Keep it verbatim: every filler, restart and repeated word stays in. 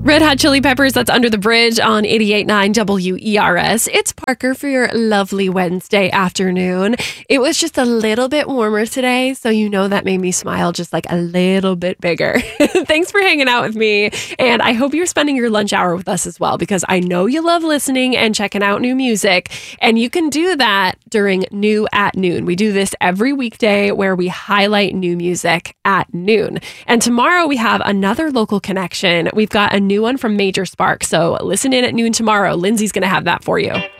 Red Hot Chili Peppers, that's Under the Bridge on eighty-eight point nine W E R S. It's Parker for your lovely Wednesday afternoon. It was just a little bit warmer today, so you know that made me smile just like a little bit bigger. Thanks for hanging out with me, and I hope you're spending your lunch hour with us as well, because I know you love listening and checking out new music, and you can do that during New at Noon. We do this every weekday where we highlight new music at noon. And tomorrow we have another local connection. We've got a new one from Major Spark. So listen in at noon tomorrow. Lindsay's going to have that for you.